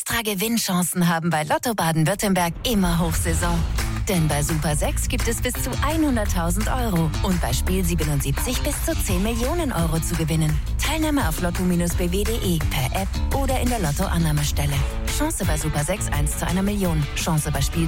Extra Gewinnchancen haben bei Lotto Baden-Württemberg immer Hochsaison. Denn bei Super 6 gibt es bis zu 100.000 € und bei Spiel 77 bis zu 10 Millionen € zu gewinnen. Teilnahme auf lotto-bw.de, per App oder in der Lotto-Annahmestelle. Chance bei Super 6 1 zu 1 Million. Chance bei Spiel